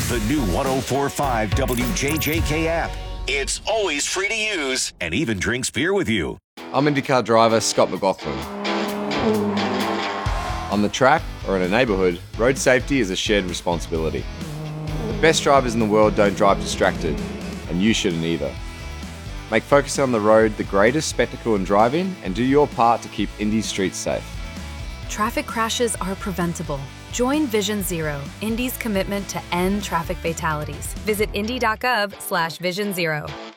The new 104.5 WJJK app. It's always free to use and even drinks beer with you. I'm IndyCar driver Scott McLaughlin. On the track or in a neighbourhood, road safety is a shared responsibility. The best drivers in the world don't drive distracted, and you shouldn't either. Make focusing on the road the greatest spectacle in driving and do your part to keep Indy's streets safe. Traffic crashes are preventable. Join Vision Zero, Indy's commitment to end traffic fatalities. Visit indy.gov/Vision Zero.